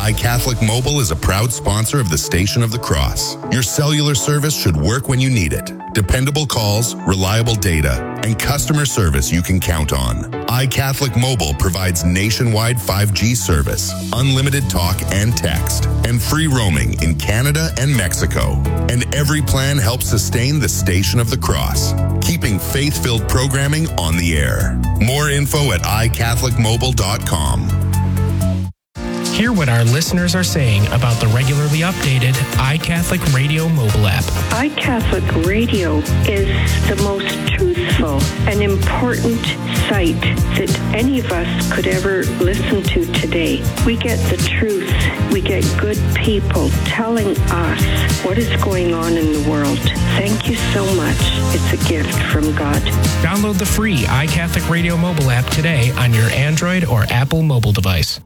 iCatholic Mobile is a proud sponsor of the Station of the Cross. Your cellular service should work when you need it. Dependable calls, reliable data, and customer service you can count on. iCatholic Mobile provides nationwide 5G service, unlimited talk and text, and free roaming in Canada and Mexico. And every plan helps sustain the Station of the Cross, keeping faith-filled programming on the air. More info at iCatholicMobile.com. Hear what our listeners are saying about the regularly updated iCatholic Radio mobile app. iCatholic Radio is the most truthful and important site that any of us could ever listen to today. We get the truth. We get good people telling us what is going on in the world. Thank you so much. It's a gift from God. Download the free iCatholic Radio mobile app today on your Android or Apple mobile device.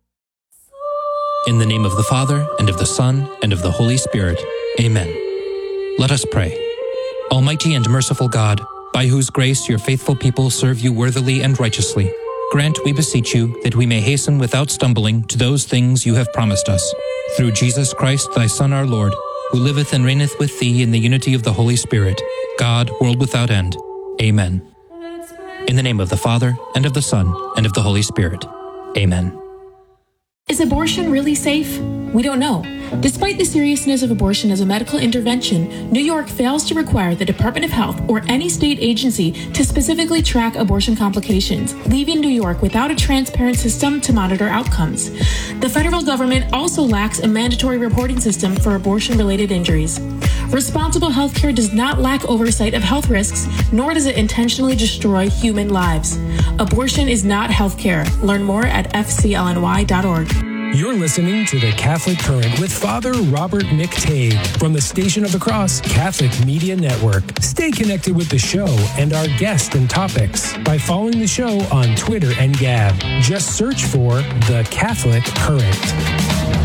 In the name of the Father, and of the Son, and of the Holy Spirit. Amen. Let us pray. Almighty and merciful God, by whose grace your faithful people serve you worthily and righteously, grant, we beseech you, that we may hasten without stumbling to those things you have promised us. Through Jesus Christ, thy Son, our Lord, who liveth and reigneth with thee in the unity of the Holy Spirit, God, world without end. Amen. In the name of the Father, and of the Son, and of the Holy Spirit. Amen. Is abortion really safe? We don't know. Despite the seriousness of abortion as a medical intervention, New York fails to require the Department of Health or any state agency to specifically track abortion complications, leaving New York without a transparent system to monitor outcomes. The federal government also lacks a mandatory reporting system for abortion-related injuries. Responsible healthcare does not lack oversight of health risks, nor does it intentionally destroy human lives. Abortion is not healthcare. Learn more at fclny.org. You're listening to The Catholic Current with Father Robert McTague from the Station of the Cross Catholic Media Network. Stay connected with the show and our guests and topics by following the show on Twitter and Gab. Just search for The Catholic Current.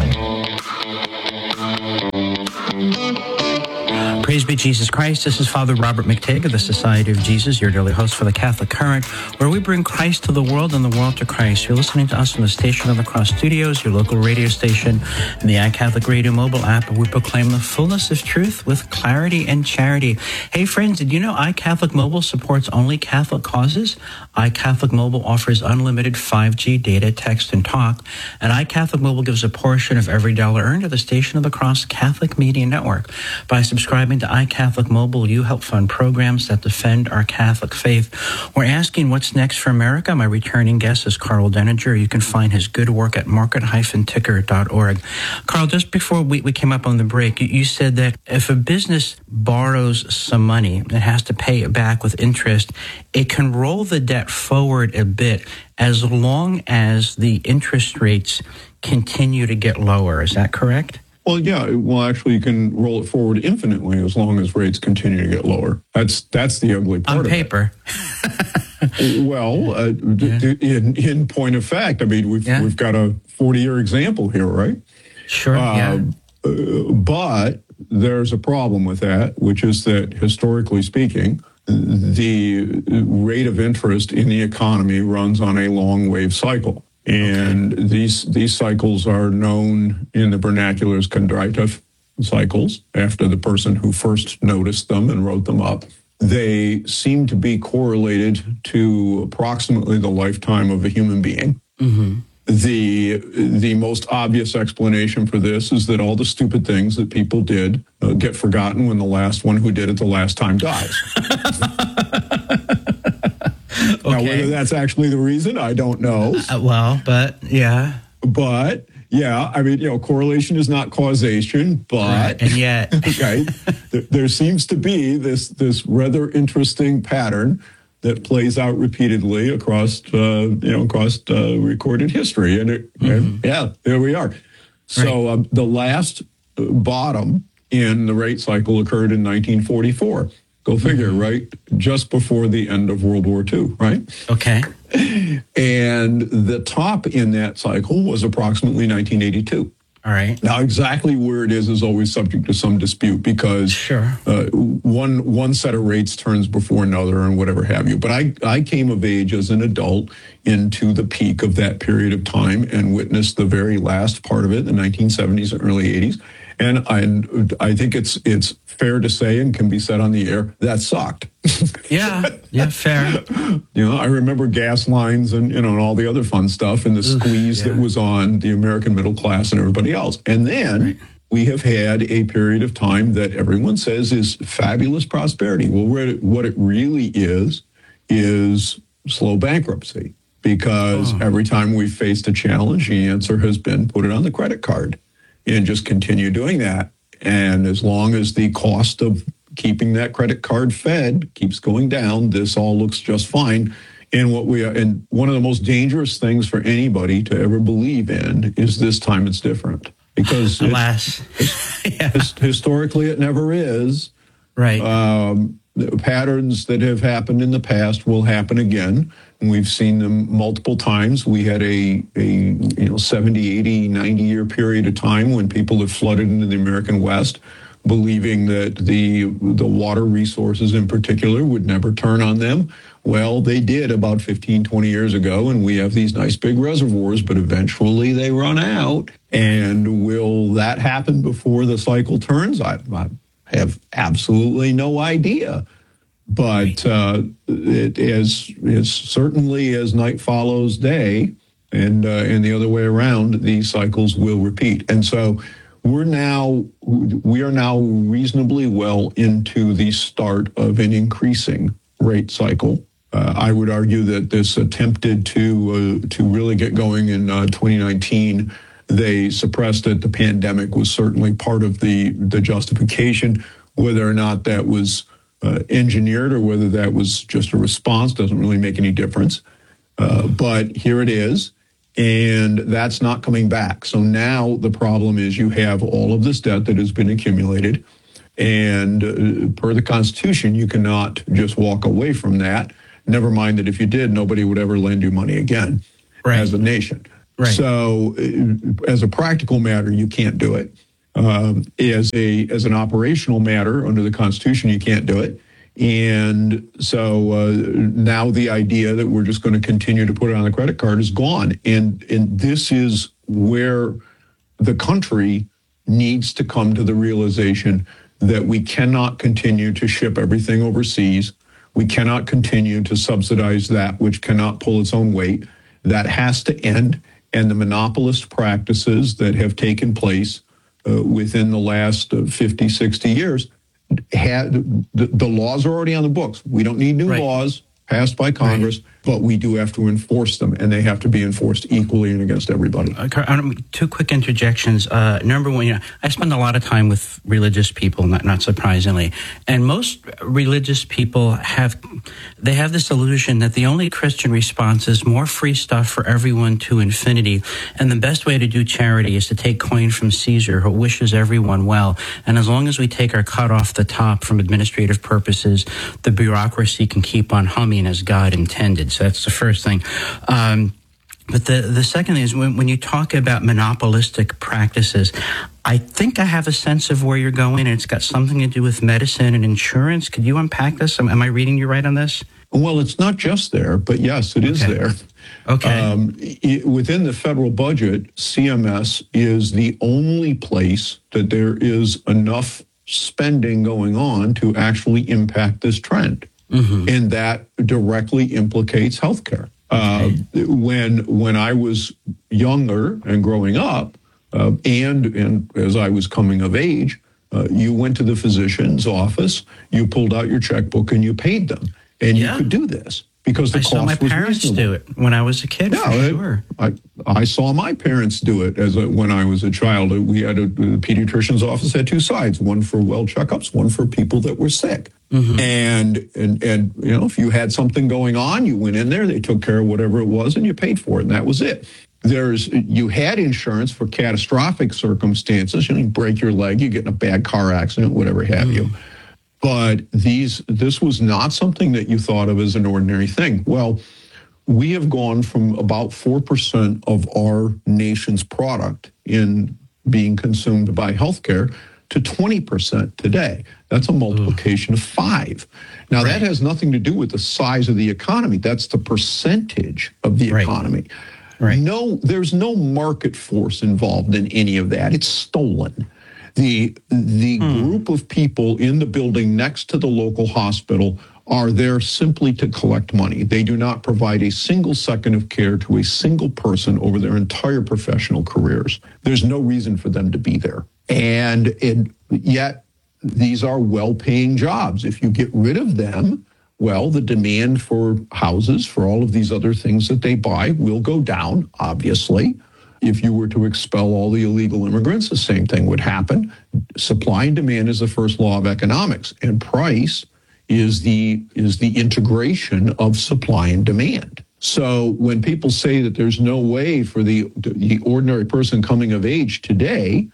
Praise be Jesus Christ. This is Father Robert McTague of the Society of Jesus, your daily host for the Catholic Current, where we bring Christ to the world and the world to Christ. You're listening to us from the Station of the Cross Studios, your local radio station, and the iCatholic Radio mobile app, where we proclaim the fullness of truth with clarity and charity. Hey, friends, did you know iCatholic Mobile supports only Catholic causes? iCatholic Mobile offers unlimited 5G data, text, and talk, and iCatholic Mobile gives a portion of every dollar earned to the Station of the Cross Catholic Media Network. By subscribing to iCatholic Mobile, you help fund programs that defend our Catholic faith. We're asking what's next for America. My returning guest is Carl Denninger. You can find his good work at market-ticker.org. Carl, just before we came up on the break, you said that if a business borrows some money and has to pay it back with interest, it can roll the debt forward a bit as long as the interest rates continue to get lower. Is that correct? Well, yeah. Well, actually, you can roll it forward infinitely as long as rates continue to get lower. That's the ugly part on paper. Well, in point of fact, I mean, we've got a 40-year example here, right? Sure. But there's a problem with that, which is that historically speaking, the rate of interest in the economy runs on a long wave cycle. And these cycles are known in the vernacular as chondritive cycles, after the person who first noticed them and wrote them up. They seem to be correlated to approximately the lifetime of a human being. Mm-hmm. The most obvious explanation for this is that all the stupid things that people did get forgotten when the last one who did it the last time dies. Now, whether that's actually the reason, I don't know. But I mean, correlation is not causation, but right, and yet, there seems to be this rather interesting pattern that plays out repeatedly across recorded history, and there we are. So the last bottom in the rate cycle occurred in 1944. Go figure, right? Just before the end of World War II, right? Okay. And the top in that cycle was approximately 1982. All right. Now, exactly where it is always subject to some dispute because one set of rates turns before another and whatever have you. But I came of age as an adult into the peak of that period of time and witnessed the very last part of it, the 1970s and early 80s. And I think it's fair to say and can be said on the air, that sucked. Yeah, fair. I remember gas lines and, and all the other fun stuff and the squeeze that was on the American middle class and everybody else. And then we have had a period of time that everyone says is fabulous prosperity. Well, what it really is slow bankruptcy because every time we've faced a challenge, the answer has been put it on the credit card. And just continue doing that. And as long as the cost of keeping that credit card fed keeps going down, this all looks just fine. And one of the most dangerous things for anybody to ever believe in is this time it's different. Because alas, historically it never is. Right. Patterns that have happened in the past will happen again. And we've seen them multiple times. We had a 70, 80, 90-year period of time when people have flooded into the American West, believing that the water resources in particular would never turn on them. Well, they did about 15, 20 years ago, and we have these nice big reservoirs, but eventually they run out. And will that happen before the cycle turns? I have absolutely no idea. But it is certainly as night follows day, and the other way around, these cycles will repeat. And so we are now reasonably well into the start of an increasing rate cycle. I would argue that this attempted to really get going in 2019. They suppressed it. The pandemic was certainly part of the justification. Whether or not that was engineered or whether that was just a response doesn't really make any difference. But here it is, and that's not coming back. So now the problem is you have all of this debt that has been accumulated, and per the Constitution, you cannot just walk away from that. Never mind that if you did, nobody would ever lend you money again as a nation. Right. So as a practical matter, you can't do it. As an operational matter under the Constitution, you can't do it. And so now the idea that we're just going to continue to put it on the credit card is gone. And this is where the country needs to come to the realization that we cannot continue to ship everything overseas. We cannot continue to subsidize that which cannot pull its own weight. That has to end. And the monopolist practices that have taken place within the last 50, 60 years, the laws are already on the books. We don't need new laws passed by Congress, but we do have to enforce them, and they have to be enforced equally and against everybody. Two quick interjections. Number one, I spend a lot of time with religious people, not surprisingly, and most religious people have this illusion that the only Christian response is more free stuff for everyone to infinity, and the best way to do charity is to take coin from Caesar, who wishes everyone well, and as long as we take our cut off the top from administrative purposes, the bureaucracy can keep on humming as God intended. So that's the first thing. But the second thing is when you talk about monopolistic practices, I think I have a sense of where you're going, and it's got something to do with medicine and insurance. Could you unpack this? Am I reading you right on this? Well, it's not just there, but yes, it is there. Okay. Within the federal budget, CMS is the only place that there is enough spending going on to actually impact this trend. Mm-hmm. And that directly implicates healthcare. When I was younger and growing up, and as I was coming of age, you went to the physician's office, you pulled out your checkbook, and you paid them. And you could do this because the cost was reasonable. I saw my parents do it when I was a kid, sure. I saw my parents do it when I was a child. We had the pediatrician's office had two sides, one for well checkups, one for people that were sick. Mm-hmm. And if you had something going on, you went in there, they took care of whatever it was, and you paid for it, and that was it. You had insurance for catastrophic circumstances. You break your leg, you get in a bad car accident, whatever have you. But this was not something that you thought of as an ordinary thing. Well, we have gone from about 4% of our nation's product in being consumed by healthcare to 20% today. That's a multiplication of 5. Now, that has nothing to do with the size of the economy. That's the percentage of the economy. Right. No, there's no market force involved in any of that. It's stolen. The group of people in the building next to the local hospital are there simply to collect money. They do not provide a single second of care to a single person over their entire professional careers. There's no reason for them to be there. And yet, these are well-paying jobs. If you get rid of them, well, the demand for houses, for all of these other things that they buy, will go down, obviously. If you were to expel all the illegal immigrants, the same thing would happen. Supply and demand is the first law of economics, and price is the integration of supply and demand. So when people say that there's no way for the ordinary person coming of age today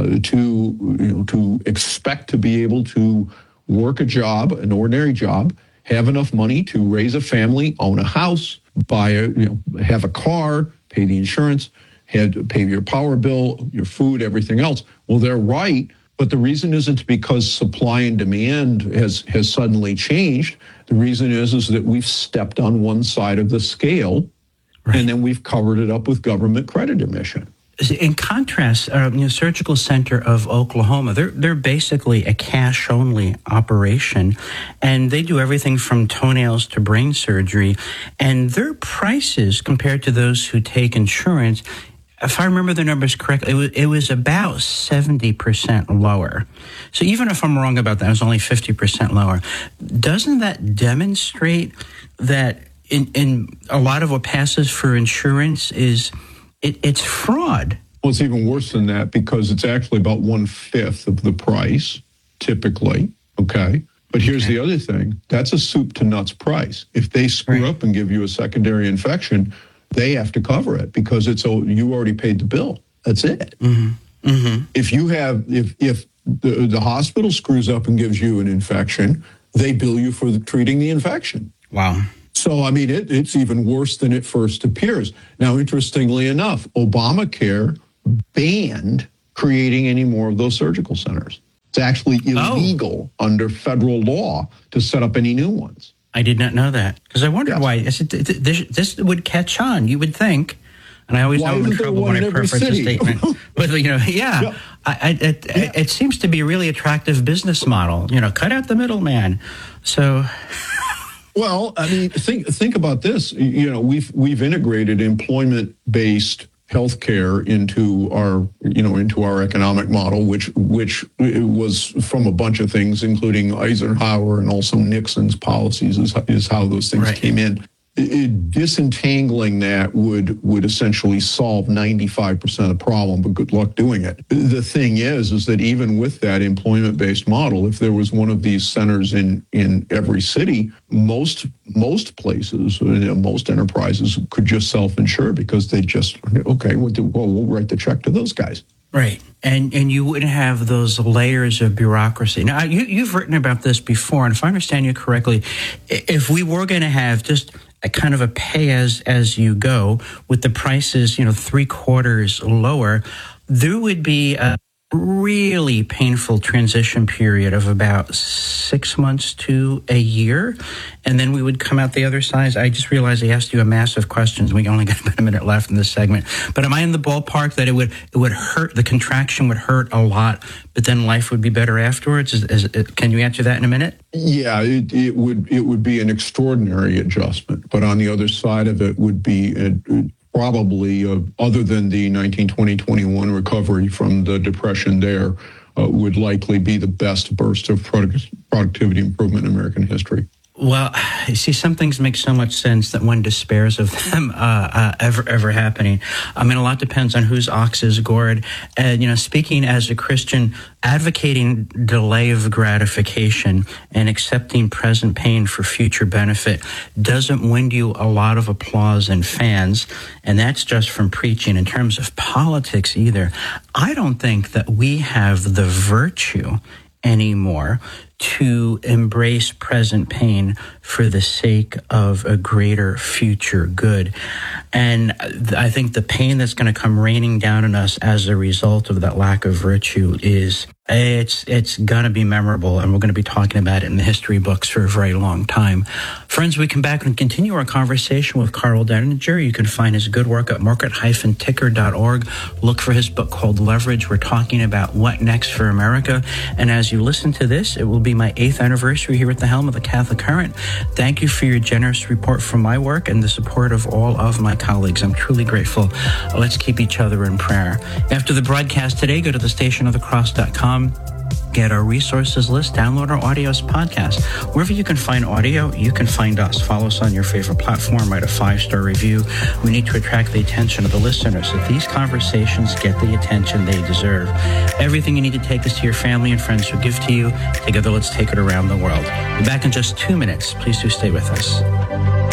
to expect to be able to work a job, an ordinary job, have enough money to raise a family, own a house, have a car, pay the insurance, pay your power bill, your food, everything else. Well, they're right, but the reason isn't because supply and demand has suddenly changed. The reason is that we've stepped on one side of the scale, and then we've covered it up with government credit emission. In contrast, Surgical Center of Oklahoma, they're basically a cash-only operation, and they do everything from toenails to brain surgery, and their prices compared to those who take insurance, if I remember the numbers correctly, it was about 70% lower. So even if I'm wrong about that, it was only 50% lower. Doesn't that demonstrate that in a lot of what passes for insurance is it's fraud? Well, it's even worse than that because it's actually about 1/5 of the price, typically, okay? But here's the other thing. That's a soup to nuts price. If they screw up and give you a secondary infection, they have to cover it because you already paid the bill. That's it. Mm-hmm. Mm-hmm. If the hospital screws up and gives you an infection, they bill you for treating the infection. Wow. So, I mean, it's even worse than it first appears. Now, interestingly enough, Obamacare banned creating any more of those surgical centers. It's actually illegal under federal law to set up any new ones. I did not know that because I wondered why. This would catch on, you would think. And I always know I'm in trouble when I preface a statement. But, it seems to be a really attractive business model. Cut out the middleman. So... Well, I mean, think about this. We've integrated employment-based healthcare into our economic model, which was from a bunch of things, including Eisenhower and also Nixon's policies, is how those things came in. Disentangling that would essentially solve 95% of the problem, but good luck doing it. The thing is that even with that employment-based model, if there was one of these centers in every city, most places, most enterprises could just self-insure because they just, we'll write the check to those guys. Right. And you wouldn't have those layers of bureaucracy. Now, you've written about this before, and if I understand you correctly, if we were going to have just a kind of a pay as you go with the prices, 3/4 lower, there would be a really painful transition period of about 6 months to a year, and then we would come out the other side. I just realized I asked you a massive question. We only got about a minute left in this segment, but am I in the ballpark that it would hurt? The contraction would hurt a lot, but then life would be better afterwards. Can you answer that in a minute? Yeah, it would be an extraordinary adjustment, but on the other side of it would be probably, other than the 1920-21 recovery from the Depression there, would likely be the best burst of productivity improvement in American history. Well, you see, some things make so much sense that one despairs of them ever happening. I mean, a lot depends on whose ox is gored. And, speaking as a Christian, advocating delay of gratification and accepting present pain for future benefit doesn't win you a lot of applause and fans. And that's just from preaching. In terms of politics either, I don't think that we have the virtue anymore to embrace present pain for the sake of a greater future good. And I think the pain that's going to come raining down on us as a result of that lack of virtue it's going to be memorable, and we're going to be talking about it in the history books for a very long time. Friends, we come back and continue our conversation with Karl Denninger. You can find his good work at market-ticker.org. Look for his book called Leverage. We're talking about what next for America. And as you listen to this, it will be my 8th anniversary here at the helm of the Catholic Current. Thank you for your generous support for my work and the support of all of my colleagues. I'm truly grateful. Let's keep each other in prayer. After the broadcast today, go to thestationofthecross.com. Get our resources list, download our audios podcast. Wherever you can find audio, you can find us. Follow us on your favorite platform, write a 5-star review. We need to attract the attention of the listeners so these conversations get the attention they deserve. Everything you need to take is to your family and friends who give to you. Together, let's take it around the world. We'll be back in just 2 minutes. Please do stay with us.